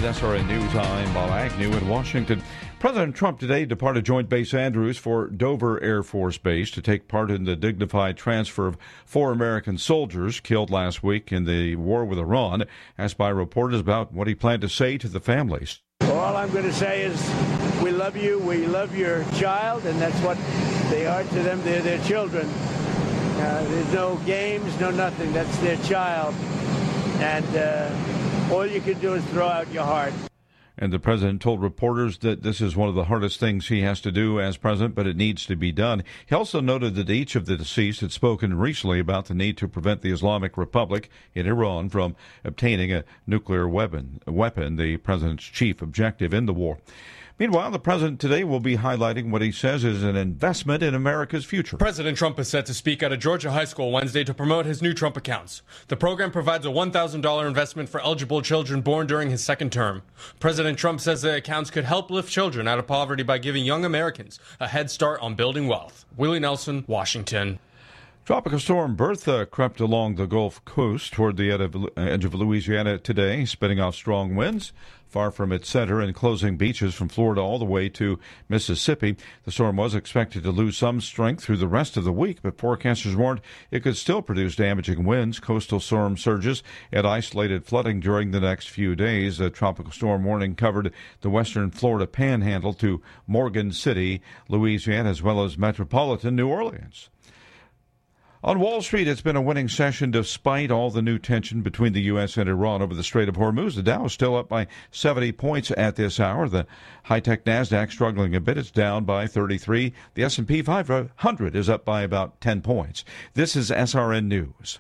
SRN News, I'm Bob Agnew in Washington. President Trump today departed Joint Base Andrews for Dover Air Force Base to take part in the dignified transfer of 4 American soldiers killed last week in the war with Iran. Asked by reporters about what he planned to say to the families. All I'm going to say is we love you, we love your child, and that's what they are to them. They're their children. There's no games, no nothing. That's their child. And all you can do is throw out your heart. And the president told reporters that this is one of the hardest things he has to do as president, but it needs to be done. He also noted that each of the deceased had spoken recently about the need to prevent the Islamic Republic in Iran from obtaining a nuclear weapon, the president's chief objective in the war. Meanwhile, the president today will be highlighting what he says is an investment in America's future. President Trump is set to speak at a Georgia high school Wednesday to promote his new Trump accounts. The program provides a $1,000 investment for eligible children born during his second term. President Trump says the accounts could help lift children out of poverty by giving young Americans a head start on building wealth. Willie Nelson, Washington. Tropical storm Bertha crept along the Gulf Coast toward the edge of Louisiana today, spinning off strong winds far from its center and closing beaches from Florida all the way to Mississippi. The storm was expected to lose some strength through the rest of the week, but forecasters warned it could still produce damaging winds, coastal storm surges, and isolated flooding during the next few days. The tropical storm warning covered the western Florida panhandle to Morgan City, Louisiana, as well as metropolitan New Orleans. On Wall Street, it's been a winning session despite all the new tension between the U.S. and Iran over the Strait of Hormuz. The Dow is still up by 70 points at this hour. The high-tech NASDAQ struggling a bit. It's down by 33. The S&P 500 is up by about 10 points. This is SRN News.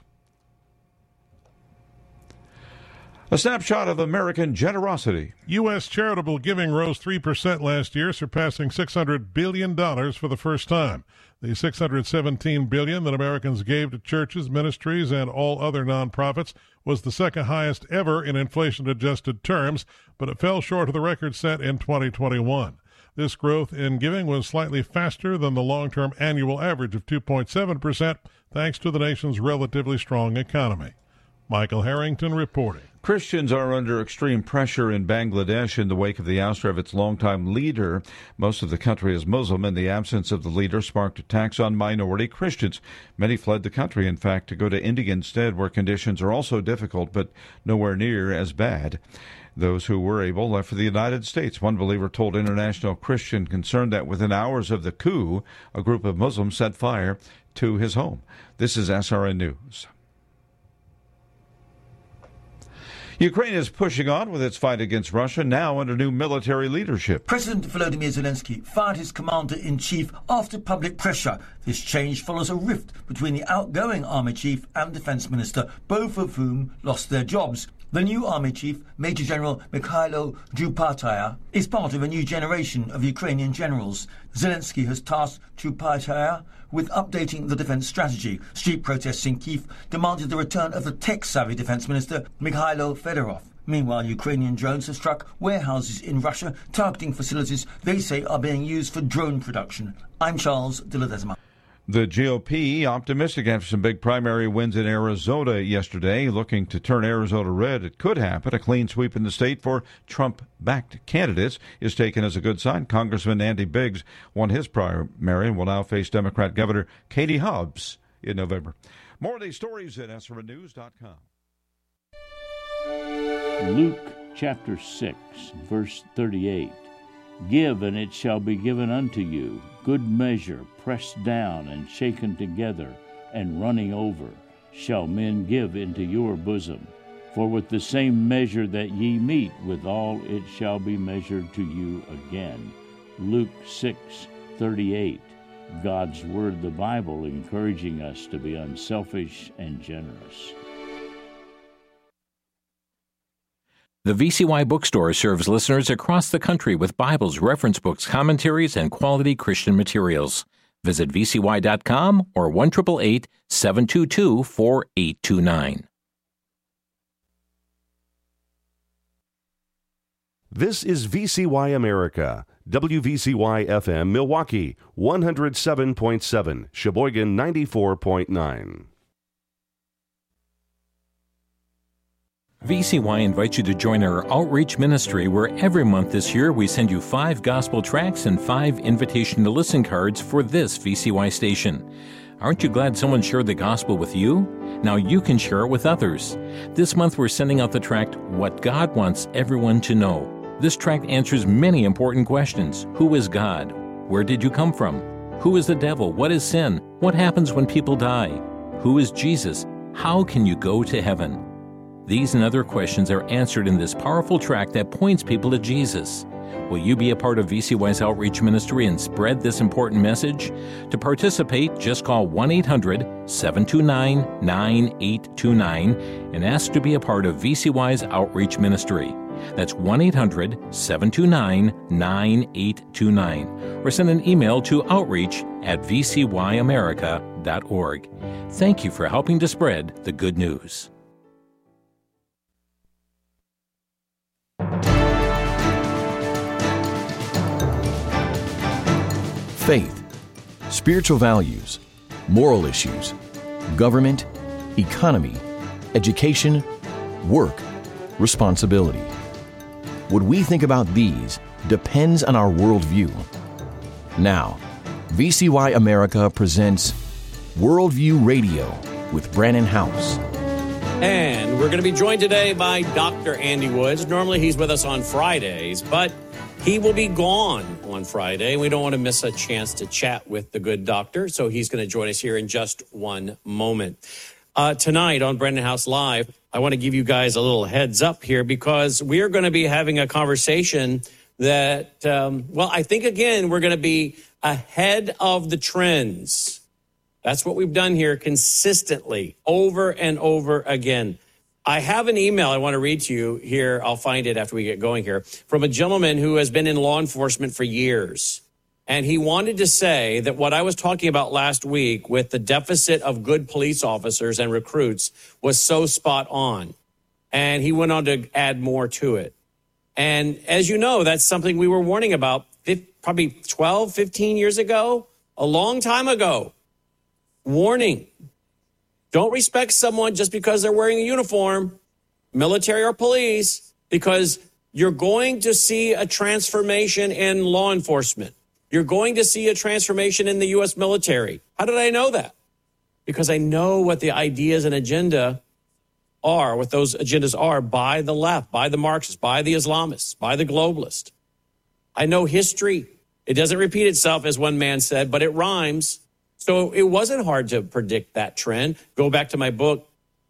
A snapshot of American generosity. U.S. charitable giving rose 3% last year, surpassing $600 billion for the first time. The $617 billion that Americans gave to churches, ministries, and all other nonprofits was the second highest ever in inflation-adjusted terms, but it fell short of the record set in 2021. This growth in giving was slightly faster than the long-term annual average of 2.7%, thanks to the nation's relatively strong economy. Michael Harrington reporting. Christians are under extreme pressure in Bangladesh in the wake of the ouster of its longtime leader. Most of the country is Muslim, and the absence of the leader sparked attacks on minority Christians. Many fled the country, in fact, to go to India instead, where conditions are also difficult, but nowhere near as bad. Those who were able left for the United States. One believer told International Christian Concern that within hours of the coup, a group of Muslims set fire to his home. This is SRN News. Ukraine is pushing on with its fight against Russia, now under new military leadership. President Volodymyr Zelensky fired his commander-in-chief after public pressure. This change follows a rift between the outgoing army chief and defense minister, both of whom lost their jobs. The new army chief, Major General Mikhailo Zhupataya, is part of a new generation of Ukrainian generals. Zelensky has tasked Zhupataya with updating the defense strategy. Street protests in Kyiv demanded the return of the tech-savvy defense minister, Mikhailo Fedorov. Meanwhile, Ukrainian drones have struck warehouses in Russia, targeting facilities they say are being used for drone production. I'm Charles de Ledesma. The GOP optimistic after some big primary wins in Arizona yesterday, looking to turn Arizona red. It could happen. A clean sweep in the state for Trump-backed candidates is taken as a good sign. Congressman Andy Biggs won his primary and will now face Democrat Governor Katie Hobbs in November. More of these stories at SRNnews.com. Luke chapter 6, verse 38. Give, and it shall be given unto you, good measure, pressed down and shaken together, and running over, shall men give into your bosom. For with the same measure that ye meet withal, it shall be measured to you again. Luke 6:38. God's Word, the Bible, encouraging us to be unselfish and generous. The VCY Bookstore serves listeners across the country with Bibles, reference books, commentaries, and quality Christian materials. Visit vcy.com or 1-888-722-4829. This is VCY America, WVCY-FM Milwaukee, 107.7, Sheboygan 94.9. VCY invites you to join our outreach ministry where every month this year we send you 5 gospel tracts and 5 invitation to listen cards for this VCY station. Aren't you glad someone shared the gospel with you? Now you can share it with others. This month we're sending out the tract, What God Wants Everyone to Know. This tract answers many important questions. Who is God? Where did you come from? Who is the devil? What is sin? What happens when people die? Who is Jesus? How can you go to heaven? These and other questions are answered in this powerful tract that points people to Jesus. Will you be a part of VCY's outreach ministry and spread this important message? To participate, just call 1-800-729-9829 and ask to be a part of VCY's outreach ministry. That's 1-800-729-9829. Or send an email to outreach@vcyamerica.org. Thank you for helping to spread the good news. Faith, spiritual values, moral issues, government, economy, education, work, responsibility. What we think about these depends on our worldview. Now, VCY America presents Worldview Radio with Brannon Howse. And we're going to be joined today by Dr. Andy Woods. Normally he's with us on Fridays, but he will be gone on Friday, and we don't want to miss a chance to chat with the good doctor, so he's going to join us here in just one moment. Tonight on Brannon Howse Live, I want to give you guys a little heads up here because we are going to be having a conversation that, I think, again, we're going to be ahead of the trends. That's what we've done here consistently, over and over again. I have an email I want to read to you here. I'll find it after we get going here, from a gentleman who has been in law enforcement for years. And he wanted to say that what I was talking about last week with the deficit of good police officers and recruits was so spot on. And he went on to add more to it. And as you know, that's something we were warning about probably 12, 15 years ago, a long time ago. Warning. Don't respect someone just because they're wearing a uniform, military or police, because you're going to see a transformation in law enforcement. You're going to see a transformation in the U.S. military. How did I know that? Because I know what the ideas and agenda are, what those agendas are by the left, by the Marxists, by the Islamists, by the globalists. I know history. It doesn't repeat itself, as one man said, but it rhymes. So it wasn't hard to predict that trend. Go back to my book,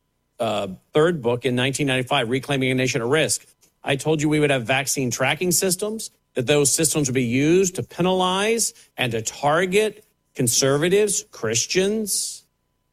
third book in 1995, Reclaiming a Nation at Risk. I told you we would have vaccine tracking systems, that those systems would be used to penalize and to target conservatives, Christians.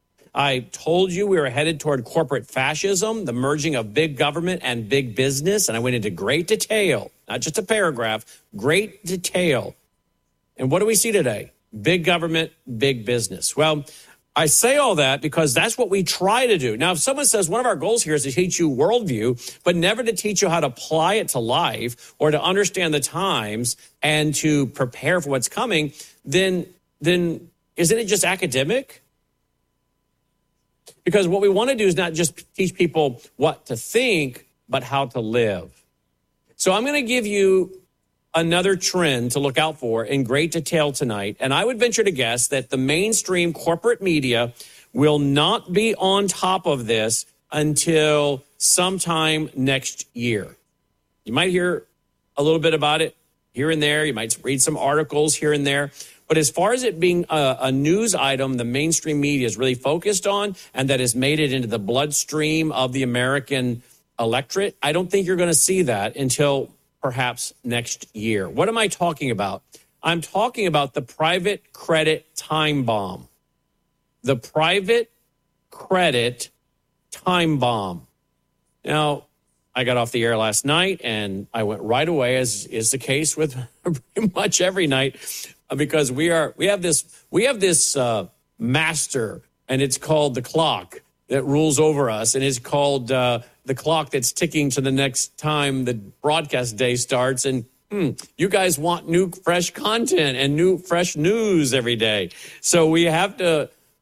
I told you we were headed toward corporate fascism, the merging of big government and big business. And I went into great detail, not just a paragraph, great detail. And what do we see today? Big government, big business. Well, I say all that because that's what we try to do. Now, if someone says one of our goals here is to teach you worldview, but never to teach you how to apply it to life or to understand the times and to prepare for what's coming, then isn't it just academic? Because what we want to do is not just teach people what to think, but how to live. So I'm going to give you another trend to look out for in great detail tonight. And I would venture to guess that the mainstream corporate media will not be on top of this until sometime next year. You might hear a little bit about it here and there. You might read some articles here and there. But as far as it being a news item, the mainstream media is really focused on and that has made it into the bloodstream of the American electorate, I don't think you're going to see that until perhaps next year. What am I talking about? I'm talking about the private credit time bomb. The private credit time bomb. Now, I got off the air last night and I went right away, as is the case with pretty much every night, because we have this master, and it's called the clock that rules over us, and it's called the clock that's ticking to the next time the broadcast day starts. And you guys want new, fresh content and new, fresh news every day. So we have to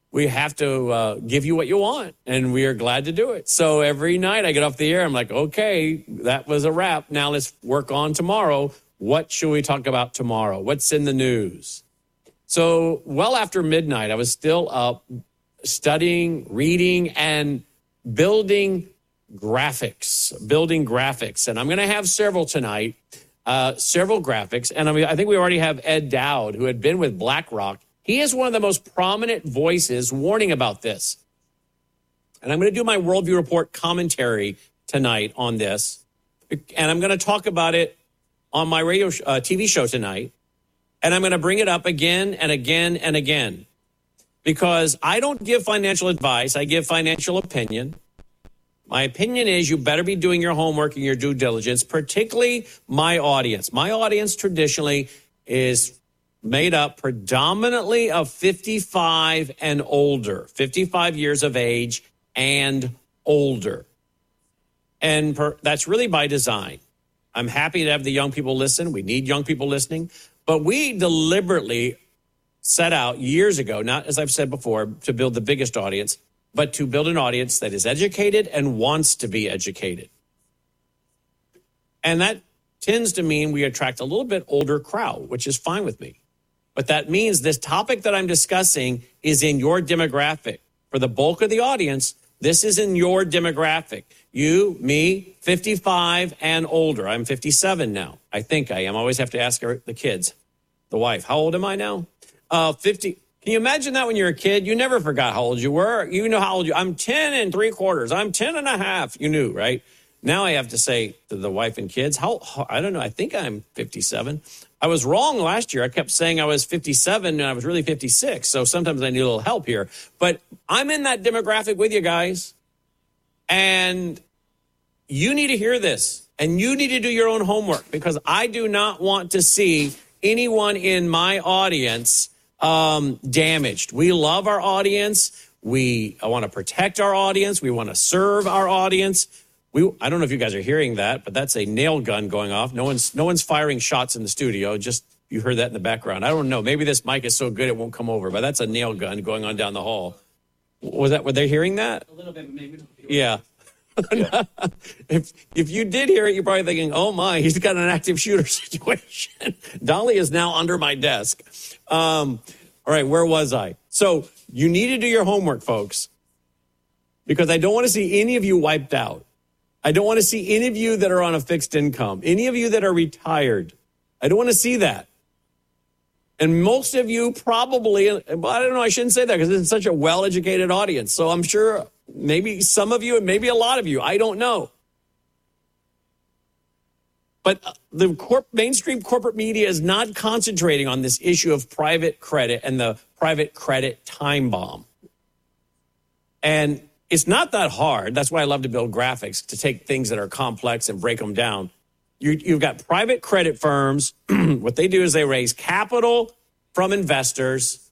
we have to give you what you want, and we are glad to do it. So every night I get off the air, I'm like, okay, that was a wrap. Now let's work on tomorrow. What should we talk about tomorrow? What's in the news? So well after midnight, I was still up studying, reading, and building graphics. And I'm going to have several tonight, several graphics. And I think we already have Ed Dowd, who had been with BlackRock. He is one of the most prominent voices warning about this. And I'm going to do my Worldview Report commentary tonight on this. And I'm going to talk about it on my radio TV show tonight. And I'm going to bring it up again and again and again. Because I don't give financial advice. I give financial opinion. My opinion is you better be doing your homework and your due diligence, particularly my audience. My audience traditionally is made up predominantly of 55 and older, 55 years of age and older. And that's really by design. I'm happy to have the young people listen. We need young people listening. But we deliberately set out years ago, not as I've said before, to build the biggest audience, but to build an audience that is educated and wants to be educated. And that tends to mean we attract a little bit older crowd, which is fine with me. But that means this topic that I'm discussing is in your demographic. For the bulk of the audience, this is in your demographic. You, me, 55 and older. I'm 57 now. I think I am. I always have to ask the kids, the wife, how old am I now? 50. Can you imagine that when you're a kid? You never forgot how old you were. You know how old you I'm 10 3/4. I'm 10 1/2. You knew, right? Now I have to say to the wife and kids, I don't know. I think I'm 57. I was wrong last year. I kept saying I was 57 and I was really 56. So sometimes I need a little help here. But I'm in that demographic with you guys. And you need to hear this. And you need to do your own homework, because I do not want to see anyone in my audience damaged. We love our audience. I want to protect our audience. We want to serve our audience. I don't know if you guys are hearing that, but that's a nail gun going off. No one's firing shots in the studio. Just you heard that in the background. I don't know. Maybe this mic is so good it won't come over, but that's a nail gun going on down the hall. Were they hearing that? A little bit, maybe. Yeah. If you did hear it, you're probably thinking, oh my, he's got an active shooter situation. Dolly is now under my desk. All right, where was I? So you need to do your homework, folks, because I don't want to see any of you wiped out. I don't want to see any of you that are on a fixed income, any of you that are retired. I don't want to see that. And most of you probably, I don't know, I shouldn't say that because it's such a well-educated audience. So I'm sure maybe some of you and maybe a lot of you, I don't know. But the mainstream corporate media is not concentrating on this issue of private credit and the private credit time bomb. And it's not that hard. That's why I love to build graphics, to take things that are complex and break them down. You've got private credit firms. What they do is they raise capital from investors.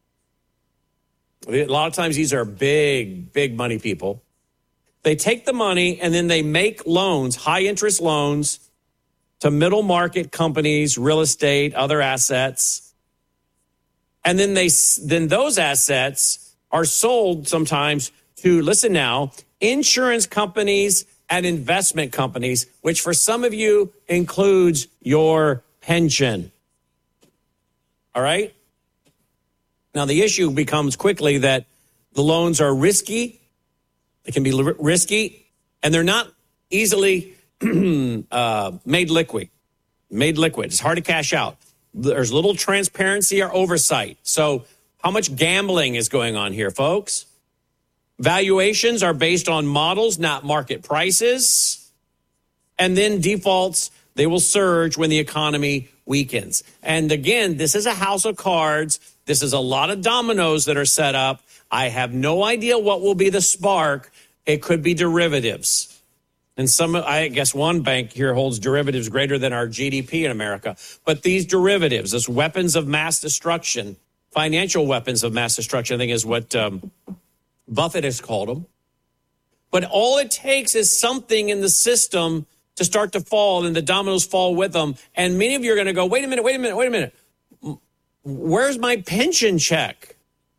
A lot of times these are big, big money people. They take the money and then they make loans, high interest loans, to middle market companies, real estate, other assets. And then those assets are sold sometimes to, listen now, insurance companies and investment companies, which for some of you includes your pension. All right? Now, the issue becomes quickly that the loans are risky. They can be risky, and they're not easily made liquid. It's hard to cash out. There's little transparency or oversight. So how much gambling is going on here, folks? Valuations are based on models, not market prices. And then defaults, they will surge when the economy weakens. And again, this is a house of cards. This is a lot of dominoes that are set up. I have no idea what will be the spark. It could be derivatives. And I guess one bank here holds derivatives greater than our GDP in America. But these derivatives, as weapons of mass destruction, financial weapons of mass destruction, I think is what Buffett has called them. But all it takes is something in the system to start to fall, and the dominoes fall with them. And many of you are going to go, wait a minute. Where's my pension check?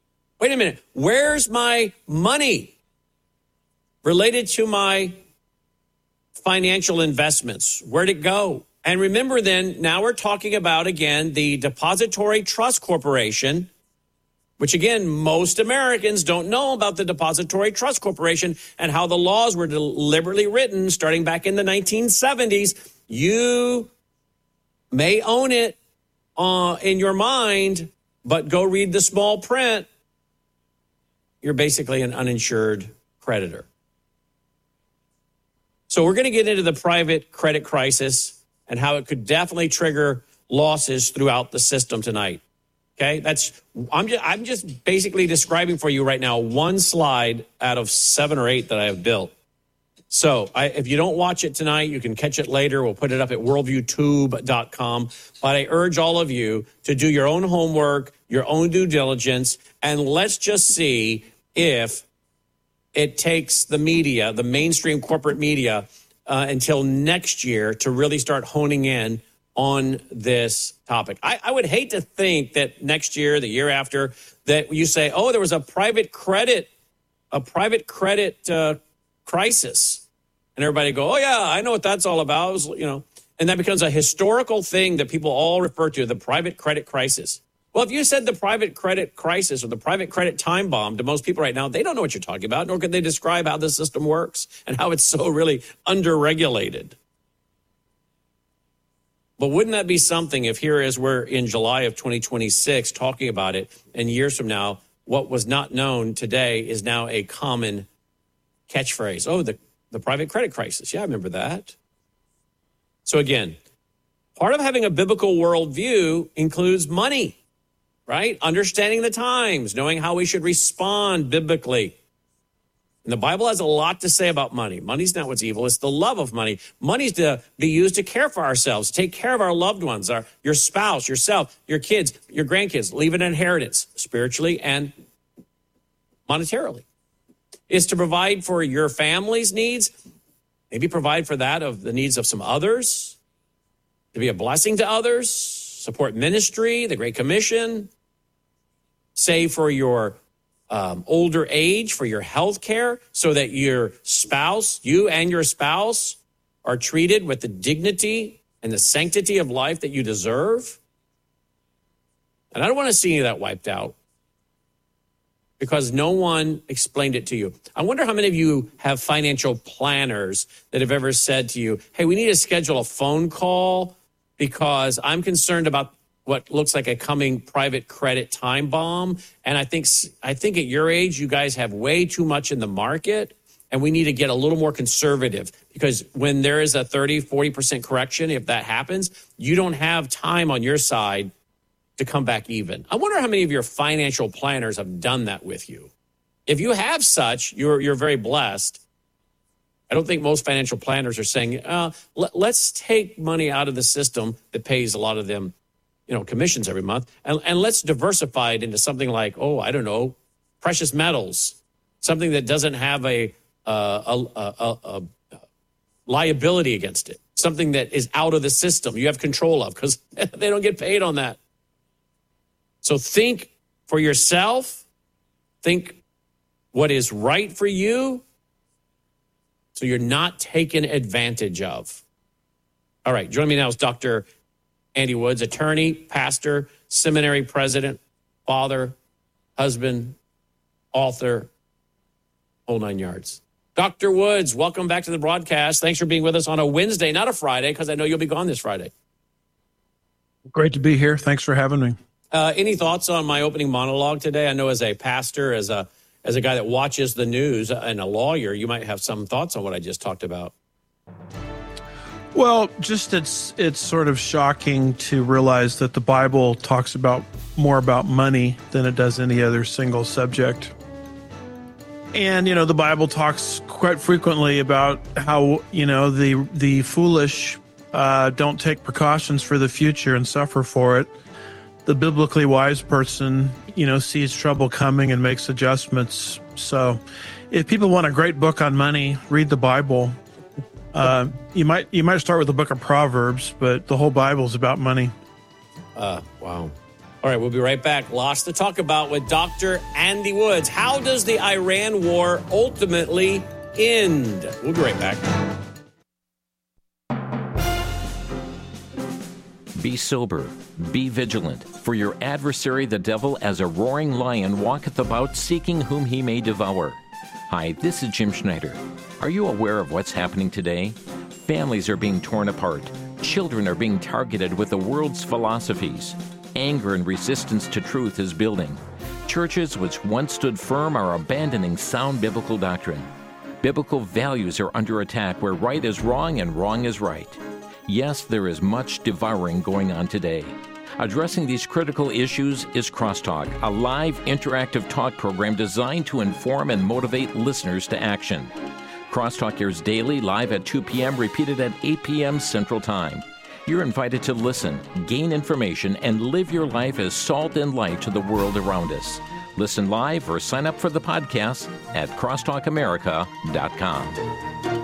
Wait a minute. Where's my money related to my financial investments? Where'd it go? And remember then, now we're talking about, again, the Depository Trust Corporation, which, again, most Americans don't know about the Depository Trust Corporation and how the laws were deliberately written starting back in the 1970s. You may own it in your mind, but go read the small print. You're basically an uninsured creditor. So we're going to get into the private credit crisis and how it could definitely trigger losses throughout the system tonight. Okay, I'm just basically describing for you right now one slide out of 7 or 8 that I have built. So if you don't watch it tonight, you can catch it later. We'll put it up at worldviewtube.com. But I urge all of you to do your own homework, your own due diligence, and let's just see if it takes the media, the mainstream corporate media, until next year to really start honing in on this topic. I would hate to think that next year, the year after, that you say, oh, there was a private credit crisis. And everybody go, oh, yeah, I know what that's all about. It was, and that becomes a historical thing that people all refer to, the private credit crisis. Well, if you said the private credit crisis or the private credit time bomb to most people right now, they don't know what you're talking about, nor could they describe how the system works and how it's so really underregulated. But wouldn't that be something if here as we're in July of 2026 talking about it, and years from now, what was not known today is now a common catchphrase. Oh, the private credit crisis. Yeah, I remember that. So again, part of having a biblical worldview includes money, right? Understanding the times, knowing how we should respond biblically. And the Bible has a lot to say about money. Money's not what's evil. It's the love of money. Money's to be used to care for ourselves, take care of our loved ones, your spouse, yourself, your kids, your grandkids, leave an inheritance spiritually and monetarily. Is to provide for your family's needs, maybe provide for that of the needs of some others, to be a blessing to others, support ministry, the Great Commission, save for your older age, for your health care, so that your spouse, you and your spouse, are treated with the dignity and the sanctity of life that you deserve. And I don't want to see any of that wiped out, because no one explained it to you. I wonder how many of you have financial planners that have ever said to you, hey, we need to schedule a phone call because I'm concerned about what looks like a coming private credit time bomb. And I think at your age, you guys have way too much in the market, and we need to get a little more conservative, because when there is a 30-40% correction, if that happens, you don't have time on your side to come back even. I wonder how many of your financial planners have done that with you. If you have such, you're very blessed. I don't think most financial planners are saying, let's take money out of the system that pays a lot of them, commissions every month, and let's diversify it into something like, precious metals, something that doesn't have a liability against it, something that is out of the system you have control of, because they don't get paid on that. So think for yourself, think what is right for you, so you're not taken advantage of. All right, joining me now is Dr. Andy Woods, attorney, pastor, seminary president, father, husband, author, whole 9 yards. Dr. Woods, welcome back to the broadcast. Thanks for being with us on a Wednesday, not a Friday, because I know you'll be gone this Friday. Great to be here. Thanks for having me. Any thoughts on my opening monologue today? I know as a pastor, as a guy that watches the news, and a lawyer, you might have some thoughts on what I just talked about. Well, just it's sort of shocking to realize that the Bible talks more about money than it does any other single subject. And, the Bible talks quite frequently about how, the foolish don't take precautions for the future and suffer for it. The biblically wise person, sees trouble coming and makes adjustments. So if people want a great book on money, read the Bible. You might start with the book of Proverbs, but the whole Bible is about money. Wow. All right, we'll be right back. Lots to talk about with Dr. Andy Woods. How does the Iran war ultimately end? We'll be right back. Be sober, be vigilant, for your adversary the devil as a roaring lion walketh about seeking whom he may devour. Hi, this is Jim Schneider. Are you aware of what's happening today? Families are being torn apart. Children are being targeted with the world's philosophies. Anger and resistance to truth is building. Churches which once stood firm are abandoning sound biblical doctrine. Biblical values are under attack where right is wrong and wrong is right. Yes, there is much devouring going on today. Addressing these critical issues is Crosstalk, a live interactive talk program designed to inform and motivate listeners to action. Crosstalk airs daily, live at 2 p.m., repeated at 8 p.m. Central Time. You're invited to listen, gain information, and live your life as salt and light to the world around us. Listen live or sign up for the podcast at crosstalkamerica.com.